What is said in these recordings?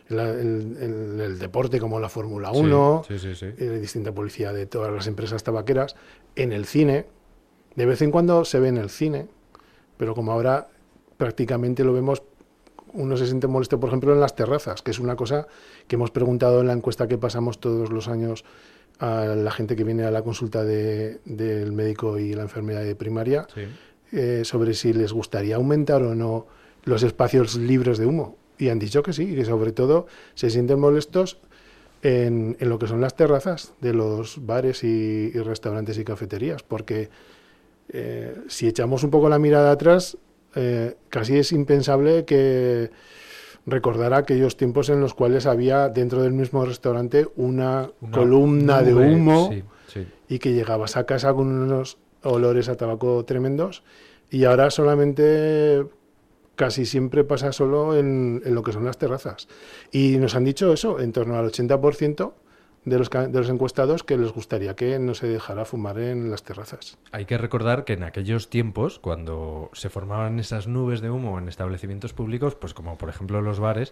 el deporte como la Fórmula 1, Sí. distinta publicidad de todas las empresas tabaqueras, en el cine. De vez en cuando se ve en el cine, pero como ahora prácticamente lo vemos, uno se siente molesto, por ejemplo, en las terrazas, que es una cosa que hemos preguntado en la encuesta que pasamos todos los años a la gente que viene a la consulta del médico y la enfermera de primaria, Sí. sobre si les gustaría aumentar o no los espacios libres de humo. Y han dicho que sí, y que sobre todo se sienten molestos en lo que son las terrazas de los bares y restaurantes y cafeterías, porque si echamos un poco la mirada atrás, casi es impensable que recordar aquellos tiempos en los cuales había dentro del mismo restaurante una columna de nube, humo sí. y que llegabas a casa con unos olores a tabaco tremendos, y ahora solamente casi siempre pasa solo en lo que son las terrazas. Y nos han dicho eso, en torno al 80% de los encuestados, que les gustaría que no se dejara fumar en las terrazas. Hay que recordar que en aquellos tiempos, cuando se formaban esas nubes de humo en establecimientos públicos, pues como por ejemplo los bares,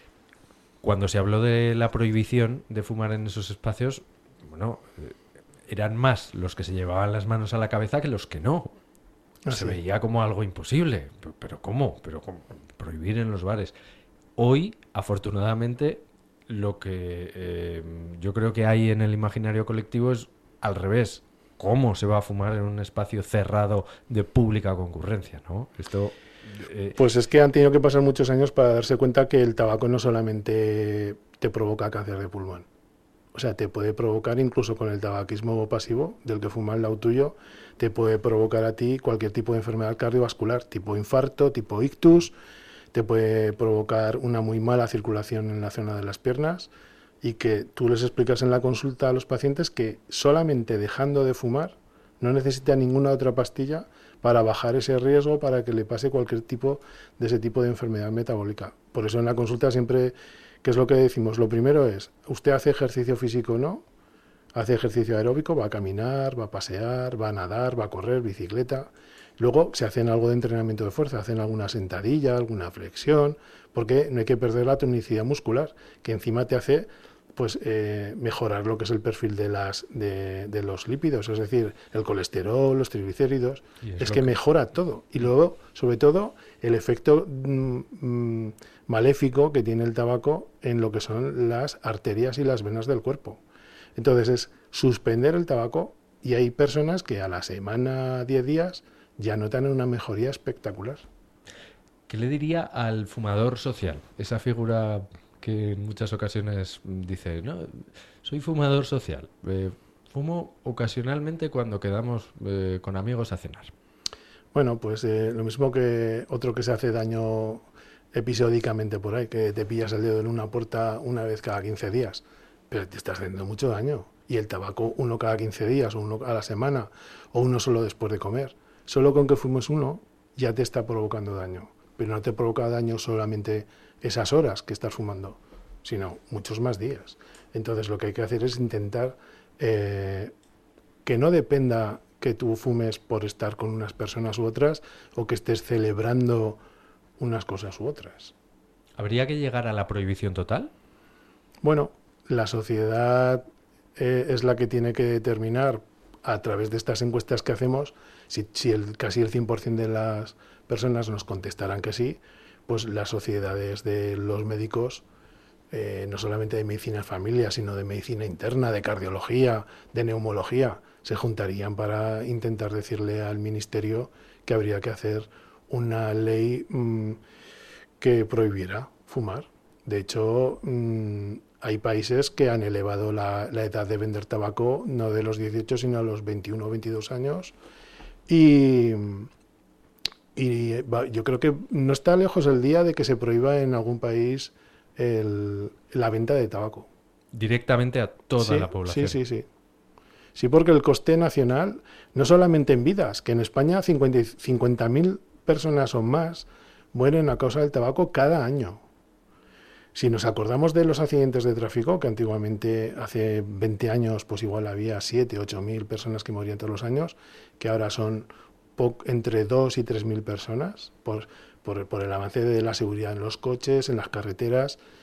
cuando se habló de la prohibición de fumar en esos espacios, bueno, eran más los que se llevaban las manos a la cabeza que los que no. Se veía como algo imposible. ¿Pero cómo? ¿Pero cómo? Prohibir en los bares. Hoy, afortunadamente, lo que yo creo que hay en el imaginario colectivo es al revés. ¿Cómo se va a fumar en un espacio cerrado de pública concurrencia, ¿no? Esto... Pues es que han tenido que pasar muchos años para darse cuenta que el tabaco no solamente te provoca cáncer de pulmón. O sea, te puede provocar, incluso con el tabaquismo pasivo, del que fuma al lado tuyo, te puede provocar a ti cualquier tipo de enfermedad cardiovascular, tipo infarto, tipo ictus, te puede provocar una muy mala circulación en la zona de las piernas, y que tú les explicas en la consulta a los pacientes que solamente dejando de fumar no necesita ninguna otra pastilla para bajar ese riesgo, para que le pase cualquier tipo de ese tipo de enfermedad metabólica. Por eso en la consulta siempre, ¿qué es lo que decimos? Lo primero es, ¿usted hace ejercicio físico o no? Hace ejercicio aeróbico, va a caminar, va a pasear, va a nadar, va a correr, bicicleta. Luego se hacen algo de entrenamiento de fuerza, hacen alguna sentadilla, alguna flexión, porque no hay que perder la tonicidad muscular, que encima te hace mejorar lo que es el perfil de los lípidos, es decir, el colesterol, los triglicéridos, es que mejora todo. Y luego, sobre todo, el efecto maléfico que tiene el tabaco en lo que son las arterias y las venas del cuerpo. Entonces es suspender el tabaco, y hay personas que a la semana, 10 días, ya notan una mejoría espectacular. ¿Qué le diría al fumador social? Esa figura que en muchas ocasiones dice, no, soy fumador social, fumo ocasionalmente cuando quedamos con amigos a cenar. Bueno, pues lo mismo que otro que se hace daño episódicamente por ahí, que te pillas el dedo en una puerta una vez cada 15 días, pero te estás haciendo mucho daño. Y el tabaco, uno cada 15 días, o uno a la semana, o uno solo después de comer. Solo con que fumes uno ya te está provocando daño. Pero no te provoca daño solamente esas horas que estás fumando, sino muchos más días. Entonces lo que hay que hacer es intentar que no dependa que tú fumes por estar con unas personas u otras, o que estés celebrando unas cosas u otras. ¿Habría que llegar a la prohibición total? Bueno, la sociedad es la que tiene que determinar, a través de estas encuestas que hacemos, si casi el 100% de las personas nos contestaran que sí, pues las sociedades de los médicos, no solamente de medicina de familia, sino de medicina interna, de cardiología, de neumología, se juntarían para intentar decirle al ministerio que habría que hacer una ley que prohibiera fumar. De hecho, hay países que han elevado la edad de vender tabaco, no de los 18, sino a los 21 o 22 años. Y yo creo que no está lejos el día de que se prohíba en algún país la venta de tabaco. Directamente a toda la población. Sí. Sí, porque el coste nacional, no solamente en vidas, que en España 50.000 personas o más mueren a causa del tabaco cada año. Si nos acordamos de los accidentes de tráfico, que antiguamente, hace 20 años, pues igual había 7.000 o 8.000 personas que morían todos los años, que ahora son entre 2.000 y 3.000 personas, por el avance de la seguridad en los coches, en las carreteras,